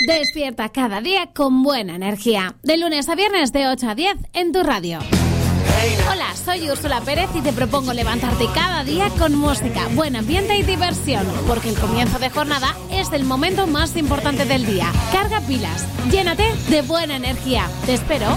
Despierta cada día con buena energía. De lunes a viernes de 8 a 10 en tu radio. Hola, soy Úrsula Pérez y te propongo levantarte cada día con música, buen ambiente y diversión, porque el comienzo de jornada es el momento más importante del día. Carga pilas, llénate de buena energía. Te espero